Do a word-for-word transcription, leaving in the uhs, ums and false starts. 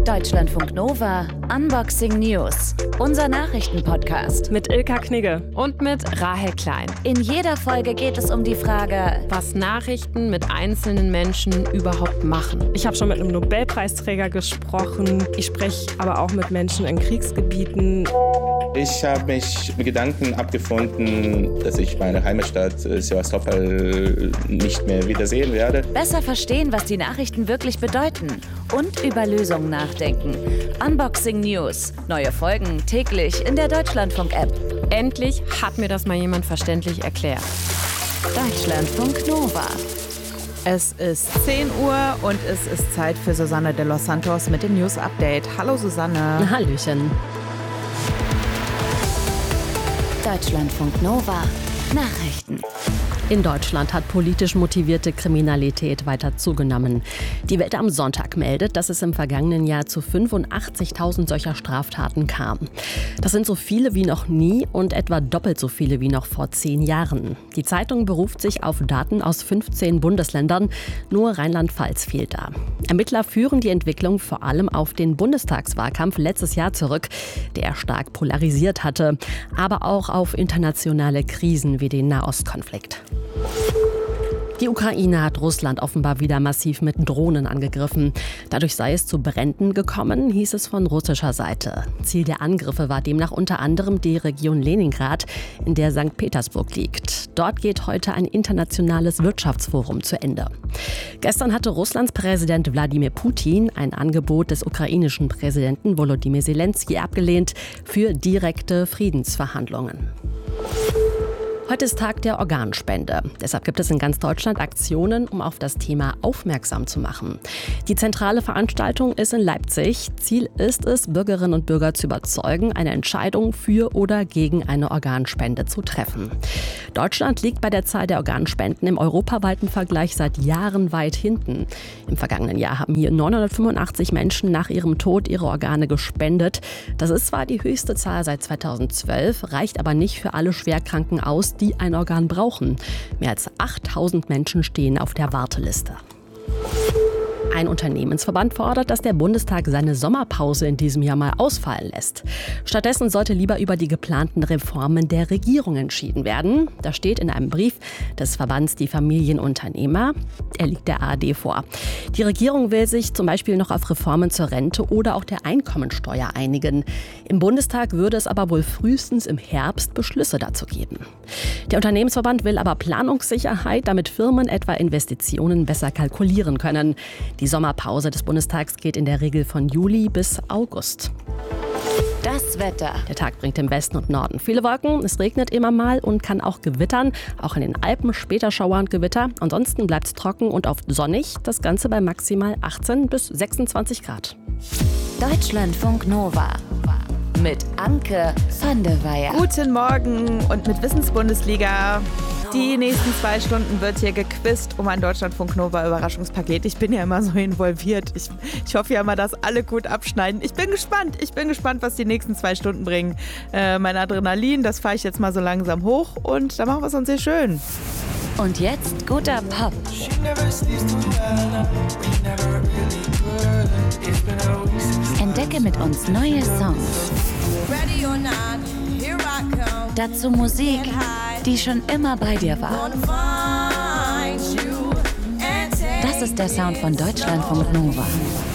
Deutschlandfunk Nova Unboxing News. Unser Nachrichtenpodcast. Mit Ilka Knigge und mit Rahel Klein. In jeder Folge geht es um die Frage, was Nachrichten mit einzelnen Menschen überhaupt machen. Ich habe schon mit einem Nobelpreisträger gesprochen. Ich spreche aber auch mit Menschen in Kriegsgebieten. Ich habe mich mit Gedanken abgefunden, dass ich meine Heimatstadt Sevastopol nicht mehr wiedersehen werde. Besser verstehen, was die Nachrichten wirklich bedeuten und über Lösungen nachdenken. Unboxing News. Neue Folgen täglich in der Deutschlandfunk-App. Endlich hat mir das mal jemand verständlich erklärt. Deutschlandfunk Nova. Es ist zehn Uhr und es ist Zeit für Susanne de los Santos mit dem News Update. Hallo Susanne. Hallöchen. Deutschlandfunk Nova Nachrichten. In Deutschland hat politisch motivierte Kriminalität weiter zugenommen. Die Welt am Sonntag meldet, dass es im vergangenen Jahr zu fünfundachtzigtausend solcher Straftaten kam. Das sind so viele wie noch nie und etwa doppelt so viele wie noch vor zehn Jahren. Die Zeitung beruft sich auf Daten aus fünfzehn Bundesländern, nur Rheinland-Pfalz fehlt da. Ermittler führen die Entwicklung vor allem auf den Bundestagswahlkampf letztes Jahr zurück, der stark polarisiert hatte, aber auch auf internationale Krisen wie den Nahostkonflikt. Die Ukraine hat Russland offenbar wieder massiv mit Drohnen angegriffen. Dadurch sei es zu Bränden gekommen, hieß es von russischer Seite. Ziel der Angriffe war demnach unter anderem die Region Leningrad, in der Sankt Petersburg liegt. Dort geht heute ein internationales Wirtschaftsforum zu Ende. Gestern hatte Russlands Präsident Wladimir Putin ein Angebot des ukrainischen Präsidenten Volodymyr Zelensky abgelehnt für direkte Friedensverhandlungen. Heute ist Tag der Organspende. Deshalb gibt es in ganz Deutschland Aktionen, um auf das Thema aufmerksam zu machen. Die zentrale Veranstaltung ist in Leipzig. Ziel ist es, Bürgerinnen und Bürger zu überzeugen, eine Entscheidung für oder gegen eine Organspende zu treffen. Deutschland liegt bei der Zahl der Organspenden im europaweiten Vergleich seit Jahren weit hinten. Im vergangenen Jahr haben hier neunhundertfünfundachtzig Menschen nach ihrem Tod ihre Organe gespendet. Das ist zwar die höchste Zahl seit zweitausendzwölf, reicht aber nicht für alle Schwerkranken aus, die ein Organ brauchen. Mehr als achttausend Menschen stehen auf der Warteliste. Ein Unternehmensverband fordert, dass der Bundestag seine Sommerpause in diesem Jahr mal ausfallen lässt. Stattdessen sollte lieber über die geplanten Reformen der Regierung entschieden werden. Da steht in einem Brief des Verbands Die Familienunternehmer. Er liegt der A R D vor. Die Regierung will sich zum Beispiel noch auf Reformen zur Rente oder auch der Einkommensteuer einigen. Im Bundestag würde es aber wohl frühestens im Herbst Beschlüsse dazu geben. Der Unternehmensverband will aber Planungssicherheit, damit Firmen etwa Investitionen besser kalkulieren können. Die Sommerpause des Bundestags geht in der Regel von Juli bis August. Das Wetter. Der Tag bringt im Westen und Norden viele Wolken. Es regnet immer mal und kann auch gewittern. Auch in den Alpen später Schauer und Gewitter. Ansonsten bleibt es trocken und oft sonnig. Das Ganze bei maximal achtzehn bis sechsundzwanzig Grad. Deutschlandfunk Nova. Mit Anke van der Weyer. Guten Morgen und mit Wissensbundesliga. Die nächsten zwei Stunden wird hier gequizt um ein Deutschlandfunk Nova Überraschungspaket. Ich bin ja immer so involviert. Ich, ich hoffe ja immer, dass alle gut abschneiden. Ich bin gespannt. Ich bin gespannt, was die nächsten zwei Stunden bringen. Äh, mein Adrenalin, das fahre ich jetzt mal so langsam hoch und da machen wir es uns sehr schön. Und jetzt guter Pop. Entdecke mit uns neue Songs. Dazu Musik, die schon immer bei dir war. Das ist der Sound von Deutschlandfunk Nova.